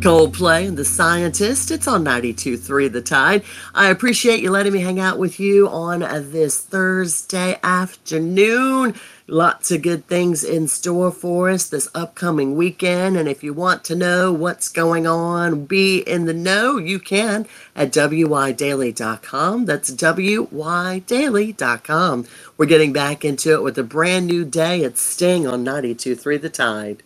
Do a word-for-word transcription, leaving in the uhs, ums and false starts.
Coldplay and The Scientist. It's on ninety-two point three The Tide. I appreciate you letting me hang out with you on uh, this Thursday afternoon. Lots of good things in store for us this upcoming weekend. And if you want to know what's going on, be in the know, you can at W Y daily dot com. That's W Y daily dot com. We're getting back into it with a brand new day. It's Sting on ninety-two point three The Tide.